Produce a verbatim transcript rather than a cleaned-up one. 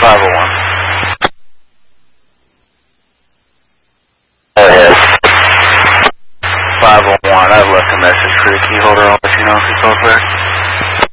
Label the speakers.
Speaker 1: five oh one.
Speaker 2: Oh, yes.
Speaker 1: five oh one, I've left a message for the key holder. I'll let you know if he calls back.